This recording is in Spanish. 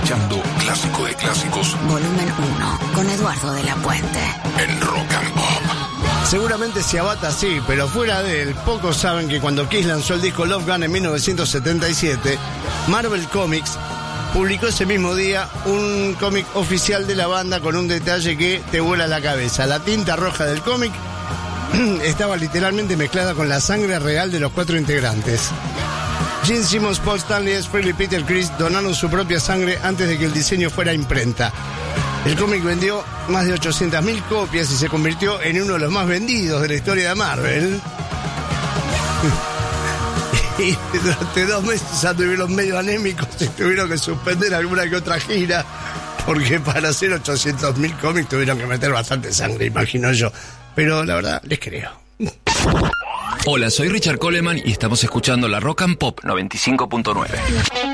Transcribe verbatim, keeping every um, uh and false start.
escuchando Clásico de Clásicos, volumen uno, con Eduardo de la Puente. En Rock and Pop. Seguramente Ciabatta sí, pero fuera de él, pocos saben que cuando Kiss lanzó el disco Love Gun en mil novecientos setenta y siete, Marvel Comics publicó ese mismo día un cómic oficial de la banda con un detalle que te vuela la cabeza. La tinta roja del cómic estaba literalmente mezclada con la sangre real de los cuatro integrantes. Gene Simmons, Paul Stanley, S. Frehley y Peter Criss donaron su propia sangre antes de que el diseño fuera a imprenta. El cómic vendió más de ochocientas mil copias y se convirtió en uno de los más vendidos de la historia de Marvel. Y durante dos meses anduvieron medio anémicos y tuvieron que suspender alguna que otra gira, porque para hacer ochocientos mil cómics tuvieron que meter bastante sangre, imagino yo. Pero la verdad, les creo. Hola, soy Richard Coleman y estamos escuchando la Rock and Pop noventa y cinco punto nueve.